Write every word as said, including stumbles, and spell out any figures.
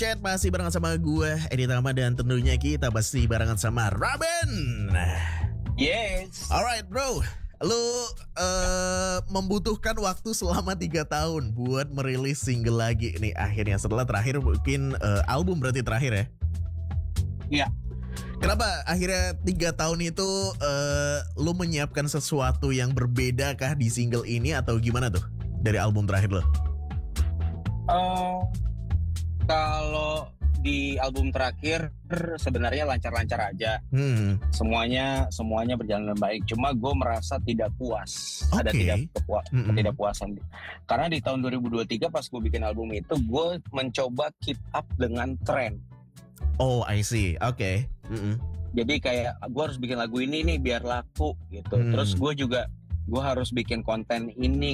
Chat masih barengan sama gue Edi Tama dan tentunya kita masih barengan sama Raben. Yes. Alright bro, lu uh, membutuhkan waktu selama tiga tahun buat merilis single lagi nih akhirnya setelah terakhir mungkin uh, album berarti terakhir ya? Iya. Kenapa akhirnya tiga tahun itu uh, lu menyiapkan sesuatu yang berbeda kah di single ini atau gimana tuh dari album terakhir lo? Uh, kalau di album terakhir sebenarnya lancar-lancar aja. Hmm. Semuanya semuanya berjalan dengan baik. Cuma gue merasa tidak puas. Okay. Ada tidak kepua- Mm-mm. ketidakpuasan. Karena di tahun dua ribu dua puluh tiga pas gue bikin album itu, gue mencoba keep up dengan tren. Oh, I see. Oke. Okay. Mm-mm. Jadi kayak gue harus bikin lagu ini nih biar laku gitu. Hmm. Terus gue juga gue harus bikin konten ini